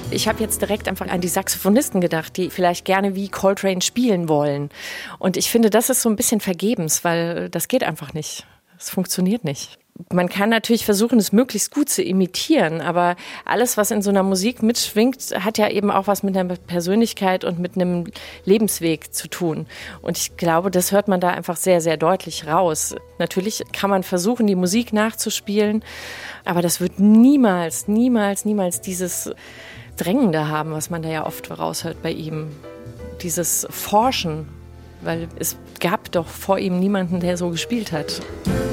Ich habe jetzt direkt einfach an die Saxophonisten gedacht, die vielleicht gerne wie Coltrane spielen wollen. Und ich finde, das ist so ein bisschen vergebens, weil das geht einfach nicht. Es funktioniert nicht. Man kann natürlich versuchen, es möglichst gut zu imitieren, aber alles, was in so einer Musik mitschwingt, hat ja eben auch was mit einer Persönlichkeit und mit einem Lebensweg zu tun. Und ich glaube, das hört man da einfach sehr, sehr deutlich raus. Natürlich kann man versuchen, die Musik nachzuspielen, aber das wird niemals dieses Drängende haben, was man da ja oft raushört bei ihm. Dieses Forschen, weil es gab doch vor ihm niemanden, der so gespielt hat.